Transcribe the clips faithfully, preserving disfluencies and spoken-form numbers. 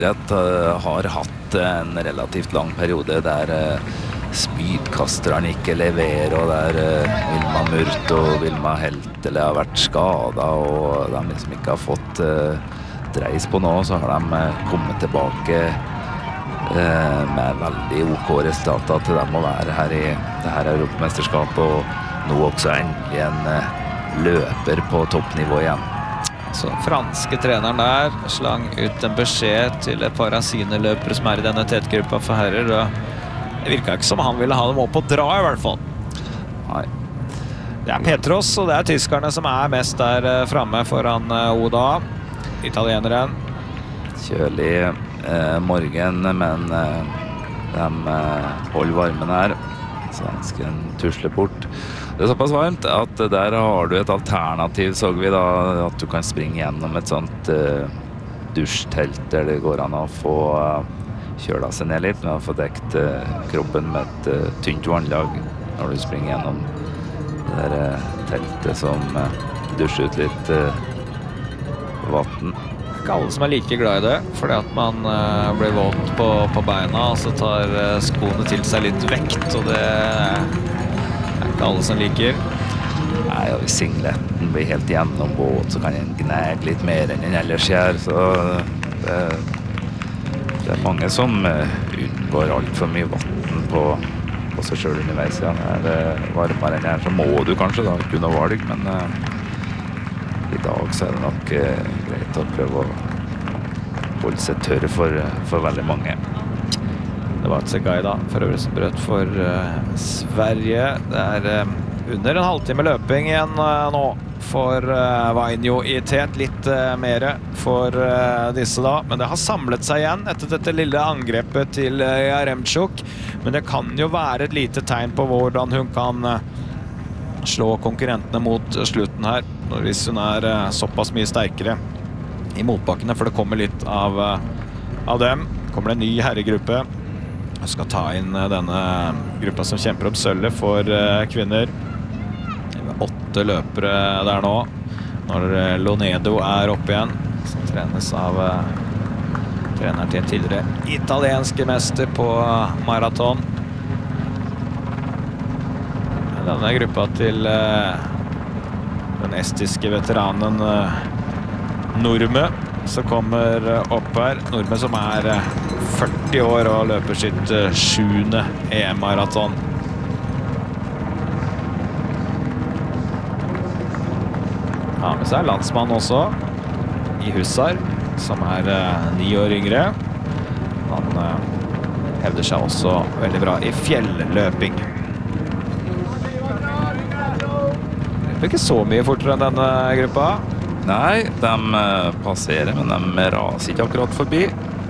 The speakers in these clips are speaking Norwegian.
At, uh, har hatt en relativt lang periode der uh, spydkasterne ikke leverer, og der uh, Vilma Murt og Vilma Heltele har vært skadet, og de liksom ikke har fått uh, dreis på nå, så har de uh, kommet tilbake uh, med veldig ok resultater til dem å være her i det her europamesterskapet, og nå også endelig en uh, løper på toppnivå igjen. Så franske treneren der slang ut en beskjed til et par av sine løpere som er i denne tetgruppa for herrer. Det virket ikke som han ville ha dem opp og dra i hvert fall. Nei. Det er Petros, og det er tyskerne som er mest der fremme foran Oda. Italieneren. Kjølig eh, morgen, men eh, de eh, holder varmen her. Svensken tusler bort. Det er såpass varmt at der har du et alternativ, så vi da, at du kan springe gjennom et sånt uh, dusjtelt der det går an å få uh, kjøla seg ned litt, med å få dekt uh, kroppen med et uh, tynt vannlag når du springer gjennom det der uh, teltet som uh, dusjer ut litt uh, vatten. Ikke alle som er like glad i det, fordi at man uh, blir våt på, på beina, og så tar uh, skoene til seg litt vekt, og det er ikke alle som liker. Nei, og hvis singleten blir helt gjennomvåt, så kan den gnage litt mer enn den ellers gjør, så det, det er mange som uh, unngår alt for mye vatten på, på seg selv underveis. Ja. Er det varmere enn her, så må du kanskje da ikke noe valg, men uh, i dag så er det nok uh, greit å prøve å holde seg tørr for, for veldig mange. Det var et Segai da, for øvrig som brøt for uh, Sverige. Det er uh, under en halvtime løping igjen uh, nå for uh, Vainio i tet. Litt uh, mer for uh, disse da, men det har samlet seg igjen etter dette lille angrepet til uh, Jaremchuk. Men det kan jo være et lite tegn på hvordan hun kan uh, slå konkurrentene mot slutten her, hvis hun er uh, såpass mye sterkere i motbakkene, for det kommer litt av, uh, av dem. Kommer det en ny herregruppe. Jeg skal ta inn denne gruppa som kjemper om sølvet for kvinner. Åtte løpere der nå. Når Lonedo er oppe igjen, som trenes av treneren til en tidligere italienske mester på maraton. Denne gruppa til den estiske veteranen Nurme, som kommer opp her. Nurme som er førti år og løper sitt sjuende E M-maraton. Ja, men så er landsmann også i Hussar, som er uh, ni år yngre. Han uh, hevder seg også veldig bra i fjelløping. Løper ikke så mye fortere enn denne gruppa. Nei, de uh, passerer, men de raser ikke akkurat forbi.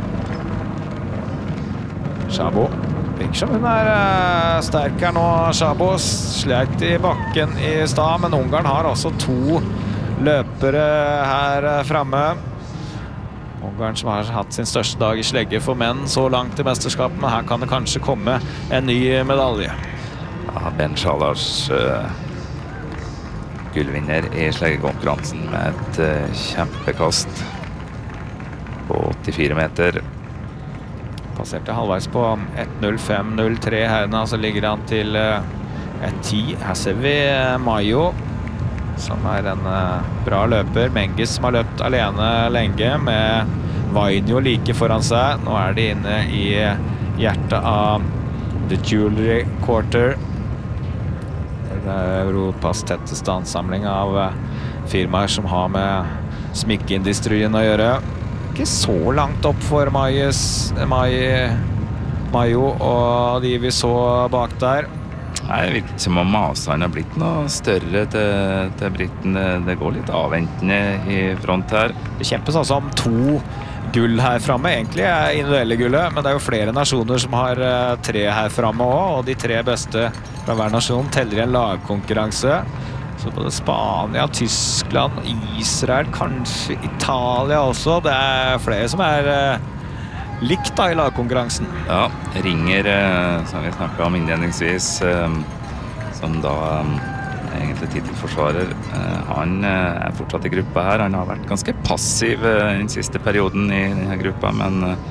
Szabo. Virker som hun er uh, sterk her nå. Szabo sleit i bakken i stad, men Ungarn har også to løpere her uh, fremme. Ungarn som har hatt sin største dag i slegge for menn så langt i mesterskapet, men her kan det kanskje komme en ny medalje. Ja, Ben Shalars uh, gullvinner i sleggekonkurransen med et uh, kjempekast på åttifire meter. Passerte halvveis på ett null fem null tre herrene, så ligger han til uh, ett ti. Her ser vi uh, Mayo, som er en uh, bra løper. Menges som har løpt alene lenge, med Vainio like foran seg. Nå er de inne i uh, hjertet av The Jewelry Quarter. Det er Europas tetteste ansamling av uh, firmaer som har med smykkeindustrien å gjøre. Ikke så langt opp for Mayes, May, Mayo og de vi så bak der. Nei, det virker ikke som om avstanden har blitt noe større til, til Briten. Det går litt avventende i front her. Det kjempes altså om to gull her fremme. Egentlig er individuelle gullet, men det er jo flere nasjoner som har tre her fremme også, og de tre beste fra hver nasjon teller i en lagkonkurranse. Så både Spania, Tyskland, Israel, kanskje Italia også. Det er flere som er uh, likt da i lagkonkurransen. Ja, Ringer, uh, som vi snakket om innledningsvis, uh, som da um, egentlig titelforsvarer. Eh, han eh, er fortsatt i gruppa her. Han har vært ganske passiv eh, den siste perioden i denne gruppa, men eh,